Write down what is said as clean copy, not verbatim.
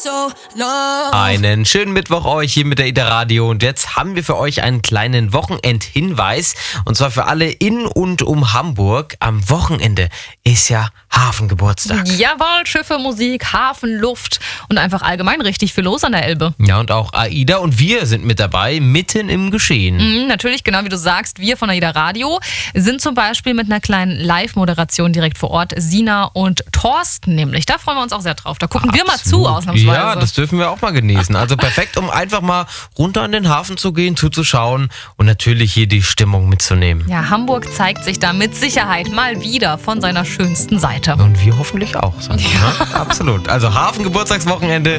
Einen schönen Mittwoch euch hier mit der Ida Radio und jetzt haben wir für euch einen kleinen Wochenendhinweis und zwar für alle in und um Hamburg. Am Wochenende ist ja Hafengeburtstag. Jawohl, Schiffe, Musik, Hafen, Luft und einfach allgemein richtig viel los an der Elbe. Ja, und auch AIDA und wir sind mit dabei, mitten im Geschehen. Natürlich, genau wie du sagst, wir von AIDA Radio sind zum Beispiel mit einer kleinen Live-Moderation direkt vor Ort. Sina und Thorsten nämlich, da freuen wir uns auch sehr drauf. Da gucken wir mal zu, ausnahmsweise. Ja, das dürfen wir auch mal genießen. Also perfekt, um einfach mal runter an den Hafen zu gehen, zuzuschauen und natürlich hier die Stimmung mitzunehmen. Ja, Hamburg zeigt sich da mit Sicherheit mal wieder von seiner schönsten Seite. Und wir hoffentlich auch. Ja. Absolut. Also Hafengeburtstagswochenende